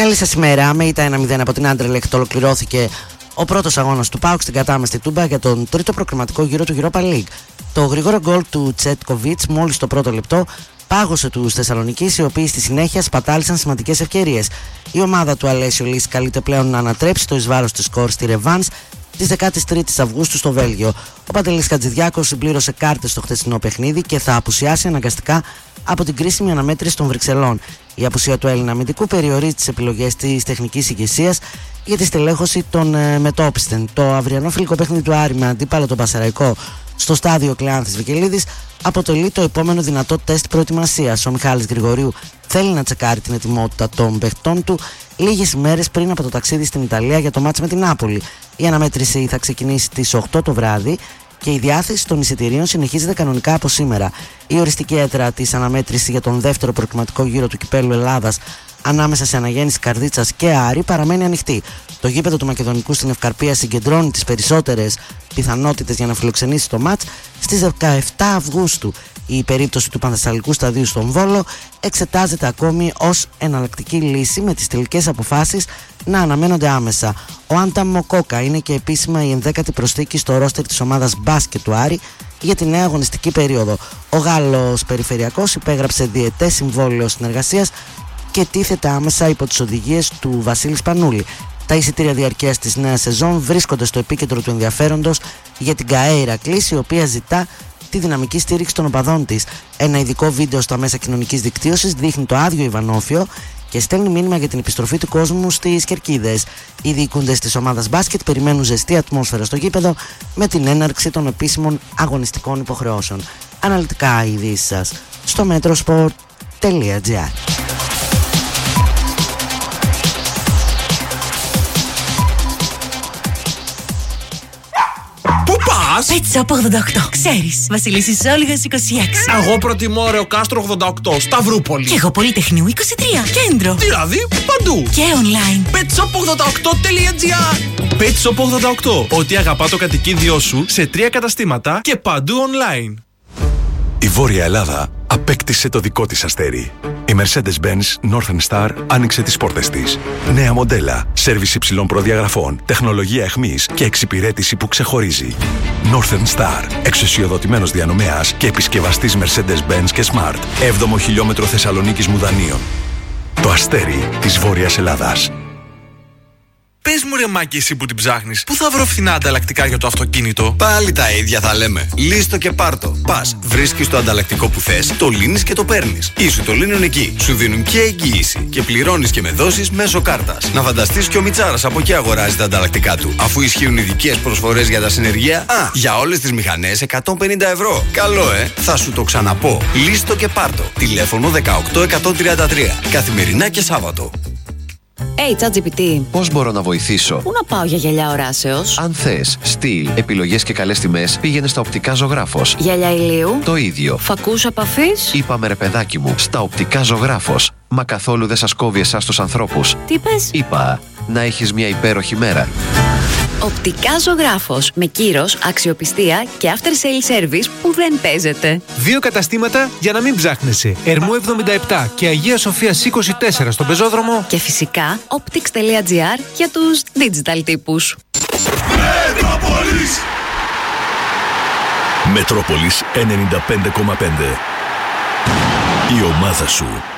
Καλή σας ημέρα. Με ήττα 1-0 από την Anderlecht ολοκληρώθηκε ο πρώτος αγώνας του ΠΑΟΚ στην κατάμεστη Τούμπα για τον τρίτο προκριματικό γύρο του Europa League. Το γρήγορο γκολ του Τσέτκοβιτς μόλις το πρώτο λεπτό πάγωσε τους Θεσσαλονικείς, οι οποίοι στη συνέχεια σπατάλησαν σημαντικές ευκαιρίες. Η ομάδα του Αλέσιο Λύση καλείται πλέον να ανατρέψει το εις βάρος της σκορ στη ρεβάνς της 13ης Αυγούστου στο Βέλγιο. Ο Παντελής Χατζηδιάκος συμπλήρωσε κάρτες στο χθεσινό παιχνίδι και θα απουσιάσει αναγκαστικά από την κρίσιμη αναμέτρηση των Βρυξελών. Η απουσία του Έλληνα αμυντικού περιορίζει τις επιλογές της τεχνικής ηγεσίας για τη στελέχωση των μετόπιστεν. Το αυριανό φιλικό παιχνίδι του Άρη με αντίπαλο τον Πασαραϊκό στο στάδιο Κλεάνθης Βικελίδης αποτελεί το επόμενο δυνατό τεστ προετοιμασίας. Ο Μιχάλης Γρηγορίου θέλει να τσεκάρει την ετοιμότητα των παιχτών του λίγες ημέρες πριν από το ταξίδι στην Ιταλία για το μάτς με την Νάπολη. Η αναμέτρηση θα ξεκινήσει στις 8 το βράδυ και η διάθεση των εισιτηρίων συνεχίζεται κανονικά από σήμερα. Η οριστική έδρα της αναμέτρησης για τον δεύτερο προκριματικό γύρο του Κυπέλλου Ελλάδας ανάμεσα σε Αναγέννηση Καρδίτσας και Άρη παραμένει ανοιχτή. Το γήπεδο του Μακεδονικού στην Ευκαρπία συγκεντρώνει τις περισσότερες πιθανότητες για να φιλοξενήσει το μάτς στις 17 Αυγούστου. Η περίπτωση του Πανθεσσαλικού Σταδίου στον Βόλο εξετάζεται ακόμη ως εναλλακτική λύση, με τις τελικές αποφάσεις να αναμένονται άμεσα. Ο Άντα Μοκόκα είναι και επίσημα η 11η προσθήκη στο ρόστερ της ομάδας μπάσκετ του Άρη για τη νέα αγωνιστική περίοδο. Ο Γάλλος Περιφερειακός υπέγραψε διετές συμβόλαιο συνεργασίας και τίθεται άμεσα υπό τις οδηγίες του Βασίλη Σπανούλη. Τα εισιτήρια διαρκείας της νέας σεζόν βρίσκονται στο επίκεντρο του ενδιαφέροντος για την ΚΑΕ Ηρακλής, η οποία ζητά τη δυναμική στήριξη των οπαδών της. Ένα ειδικό βίντεο στα μέσα κοινωνικής δικτύωσης δείχνει το άδειο Ιβανόφιο και στέλνει μήνυμα για την επιστροφή του κόσμου στις κερκίδες. Οι διοικούντες της ομάδας μπάσκετ περιμένουν ζεστή ατμόσφαιρα στο γήπεδο με την έναρξη των επίσημων αγωνιστικών υποχρεώσεων. Αναλυτικά οι ειδήσεις σας στο metrosport.gr. Πέτσα από 88. Ξέρεις, Βασιλίσσης Όλγας 26. Εγώ προτιμώ Ρεοκάστρο 88, Σταυρούπολη. Και εγώ Πολυτεχνείου 23, κέντρο. Δηλαδή παντού. Και online. petshop88.gr. Petshop 88. Ό,τι αγαπά το κατοικίδιό σου σε 3 καταστήματα και παντού online. Η Βόρεια Ελλάδα απέκτησε το δικό της αστέρι. Η Mercedes-Benz Northern Star άνοιξε τις πόρτες της. Νέα μοντέλα, σέρβις υψηλών προδιαγραφών, τεχνολογία εχμής και εξυπηρέτηση που ξεχωρίζει. Northern Star, εξουσιοδοτημένος διανομέας και επισκευαστής Mercedes-Benz και Smart. 7ο χιλιόμετρο Θεσσαλονίκης Μουδανίων. Το αστέρι της Βόρειας Ελλάδας. Πες μου ρε Μάκη, εσύ που την ψάχνεις, πού θα βρω φθηνά ανταλλακτικά για το αυτοκίνητο? Πάλι τα ίδια θα λέμε. Λύστο και πάρτο. Πας, βρίσκεις το ανταλλακτικό που θες, το λύνεις και το παίρνεις. Ή σου το λύνουν εκεί. Σου δίνουν και εγγύηση. Και πληρώνεις και με δόσεις μέσω κάρτας. Να φανταστείς και ο Μιτσάρας από εκεί αγοράζει τα ανταλλακτικά του. Αφού ισχύουν ειδικές προσφορές για τα συνεργεία, για όλες τις μηχανές 150 ευρώ. Καλό, θα σου το ξαναπώ. Λύστο και πάρτο. Τηλέφωνο 18133. Καθημερινά και Σάββατο. ChatGPT. Πώς μπορώ να βοηθήσω? Πού να πάω για γυαλιά οράσεως? Αν θες στυλ, επιλογές και καλές τιμές, πήγαινε στα Οπτικά Ζωγράφος. Γυαλιά ηλίου. Το ίδιο. Φακούς επαφής. Είπαμε ρε παιδάκι μου, στα Οπτικά Ζωγράφος. Μα καθόλου δεν σας κόβει εσάς τους ανθρώπους. Τι πες? Είπα, να έχεις μια υπέροχη μέρα. Οπτικά Ζωγράφος. Με κύρος, αξιοπιστία και after sale service που δεν παίζεται. 2 καταστήματα για να μην ψάχνεσαι. Ερμού 77 και Αγία Σοφίας 24 στον Πεζόδρομο. Και φυσικά optics.gr για τους digital τύπους. Μετρόπολης 95,5. Η ομάδα σου.